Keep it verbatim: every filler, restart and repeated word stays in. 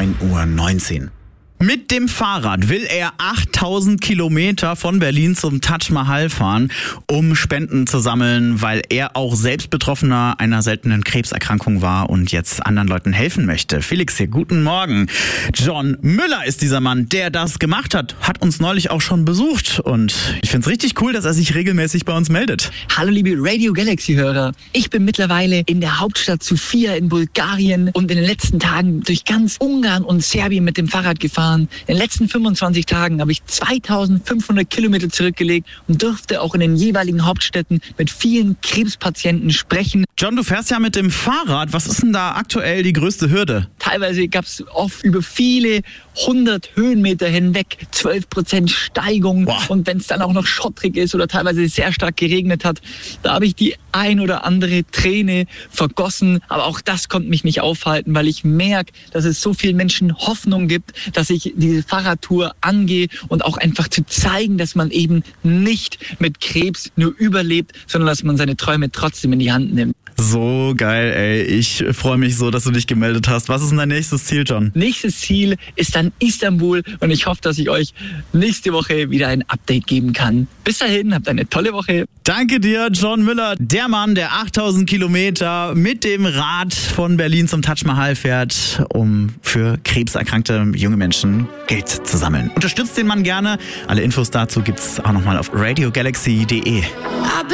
neun Uhr neunzehn. Mit dem Fahrrad will er achttausend Kilometer von Berlin zum Taj Mahal fahren, um Spenden zu sammeln, weil er auch selbst Betroffener einer seltenen Krebserkrankung war und jetzt anderen Leuten helfen möchte. Felix hier, guten Morgen. John Müller ist dieser Mann, der das gemacht hat, hat uns neulich auch schon besucht und ich finde es richtig cool, dass er sich regelmäßig bei uns meldet. Hallo liebe Radio Galaxy-Hörer. Ich bin mittlerweile in der Hauptstadt Sofia in Bulgarien und in den letzten Tagen durch ganz Ungarn und Serbien mit dem Fahrrad gefahren. In den letzten fünfundzwanzig Tagen habe ich zweitausendfünfhundert Kilometer zurückgelegt und durfte auch in den jeweiligen Hauptstädten mit vielen Krebspatienten sprechen. John, du fährst ja mit dem Fahrrad. Was ist denn da aktuell die größte Hürde? Teilweise gab es oft über viele hundert Höhenmeter hinweg zwölf Prozent Steigung. Boah. Und wenn es dann auch noch schottrig ist oder teilweise sehr stark geregnet hat, da habe ich die ein oder andere Träne vergossen. Aber auch das konnte mich nicht aufhalten, weil ich merke, dass es so vielen Menschen Hoffnung gibt, dass ich diese Fahrradtour angehe und auch einfach zu zeigen, dass man eben nicht mit Krebs nur überlebt, sondern dass man seine Träume trotzdem in die Hand nimmt. So geil, ey. Ich freue mich so, dass du dich gemeldet hast. Was ist denn dein nächstes Ziel, John? Nächstes Ziel ist dann Istanbul und ich hoffe, dass ich euch nächste Woche wieder ein Update geben kann. Bis dahin, habt eine tolle Woche. Danke dir, John Müller. Der Mann, der achttausend Kilometer mit dem Rad von Berlin zum Taj Mahal fährt, um für krebserkrankte junge Menschen Geld zu sammeln. Unterstützt den Mann gerne. Alle Infos dazu gibt's auch nochmal auf radio galaxy punkt de.